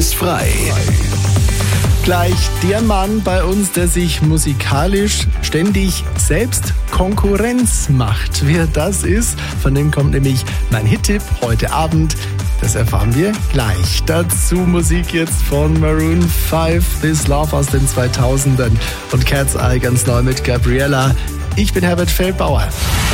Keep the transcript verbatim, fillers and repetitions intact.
frei. Gleich der Mann bei uns, der sich musikalisch ständig selbst Konkurrenz macht. Wer das ist, von dem kommt nämlich mein Hit-Tipp heute Abend. Das erfahren wir gleich. Dazu Musik jetzt von Maroon fünf, This Love aus den zweitausendern und Cat's Eye ganz neu mit Gabriella. Ich bin Herbert Feldbauer.